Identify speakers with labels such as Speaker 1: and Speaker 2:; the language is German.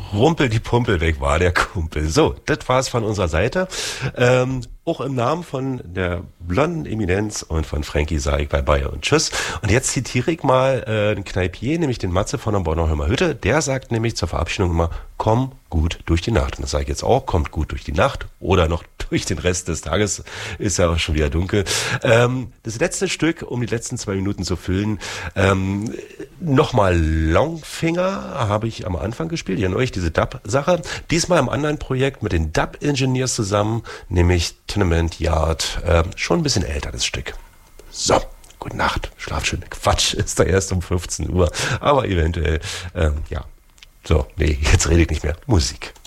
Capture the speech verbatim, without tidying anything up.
Speaker 1: Rumpel die Pumpel weg war der Kumpel. So, das war's von unserer Seite. Ähm, auch im Namen von der blonden Eminenz und von Frankie sage ich bye bye und tschüss. Und jetzt zitiere ich mal äh, den Kneipier, nämlich den Matze von der Bornholmer Hütte. Der sagt nämlich zur Verabschiedung immer, komm gut durch die Nacht. Und das sage ich jetzt auch, kommt gut durch die Nacht oder noch durch den Rest des Tages. Ist ja auch schon wieder dunkel. Ähm, das letzte Stück, um die letzten zwei Minuten zu füllen, ähm, nochmal Longfinger habe ich am Anfang gespielt. Ja, euch diese Dub-Sache. Diesmal im anderen Projekt mit den Dub-Engineers zusammen, nämlich Tenement Yard. Äh, schon ein bisschen älter, das Stück. So, gute Nacht. Schlaf schön. Quatsch, ist da erst um fünfzehn Uhr. Aber eventuell, ähm, ja. So, nee, jetzt rede ich nicht mehr. Musik.